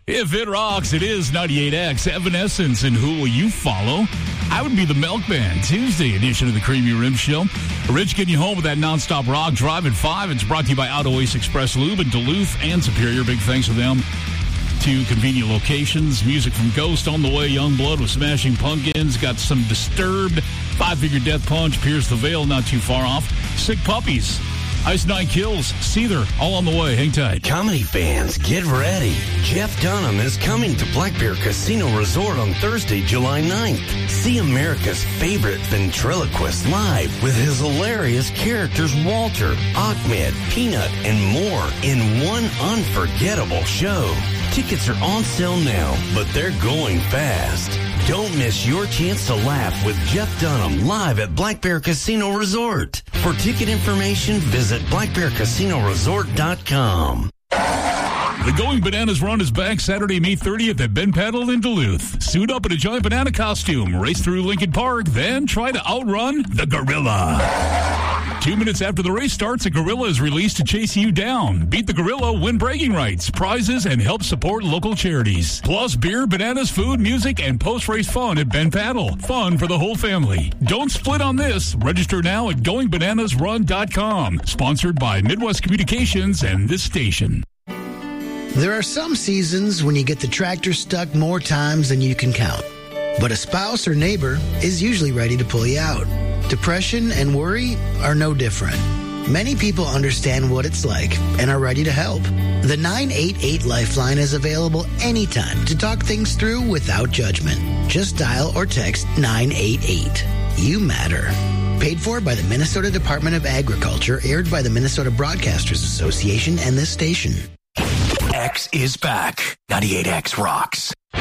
If it rocks, it is 98X. Evanescence, and who will you follow? I would be the Milkman. Tuesday edition of the Creamy Rim Show. Rich getting you home with that nonstop rock drive at 5. It's brought to you by Auto Ace Express Lube in Duluth and Superior. Big thanks to them. 2 convenient locations. Music from Ghost on the way. Youngblood with Smashing Pumpkins. Got some Disturbed. 5-Figure Death Punch. Pierce the Veil, not too far off. Sick Puppies. Ice Nine Kills, Seether, all on the way. Hang tight. Comedy fans, get ready. Jeff Dunham is coming to Black Bear Casino Resort on Thursday, July 9th. See America's favorite ventriloquist live with his hilarious characters Walter, Ahmed, Peanut, and more in one unforgettable show. Tickets are on sale now, but they're going fast. Don't miss your chance to laugh with Jeff Dunham live at Black Bear Casino Resort. For ticket information, visit blackbearcasinoresort.com. The Going Bananas Run is back Saturday, May 30th at Ben Paddle in Duluth. Suit up in a giant banana costume, race through Lincoln Park, then try to outrun the gorilla. 2 minutes after the race starts, a gorilla is released to chase you down. Beat the gorilla, win bragging rights, prizes, and help support local charities. Plus beer, bananas, food, music, and post-race fun at Ben Paddle. Fun for the whole family. Don't split on this. Register now at goingbananasrun.com. Sponsored by Midwest Communications and this station. There are some seasons when you get the tractor stuck more times than you can count. But a spouse or neighbor is usually ready to pull you out. Depression and worry are no different. Many people understand what it's like and are ready to help. The 988 Lifeline is available anytime to talk things through without judgment. Just dial or text 988. You matter. Paid for by the Minnesota Department of Agriculture, aired by the Minnesota Broadcasters Association and this station. X is back. 98X rocks.